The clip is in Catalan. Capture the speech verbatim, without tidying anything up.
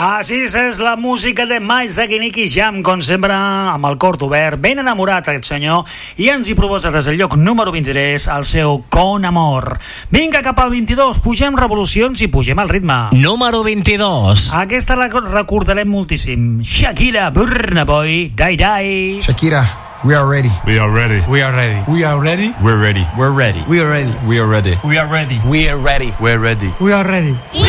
Així és la música de Isaac i Nicky Jam, com sempre, amb el cor obert, ben enamorat aquest senyor, i ens hi proposa des del lloc número vint-i-tres el seu Con Amor. Vinga, cap al vint-i-dos, pugem revolucions i pugem el ritme. Número vint-i-dos. Aquesta la recordarem moltíssim. Shakira, Burna Boy, Die Die. Shakira, we are ready. We are ready. We are ready. We are ready. We're ready. We're ready. We are ready. We are ready. We are ready. We are ready. We're ready. We are ready. We